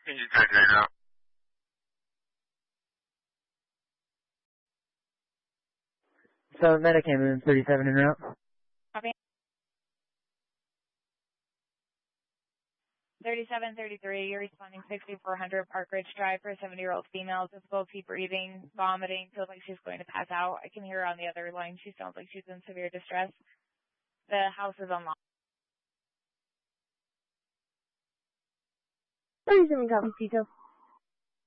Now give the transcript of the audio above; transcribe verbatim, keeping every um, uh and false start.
Can you take it out? So, Medicam in thirty-seven en route. Copy. thirty-seven thirty-three, you're responding sixty-four hundred Park Ridge Drive for a seventy-year-old female, difficulty breathing, vomiting, feels like she's going to pass out. I can hear her on the other line. She sounds like she's in severe distress. The house is unlocked. thirty-seven, copy, details.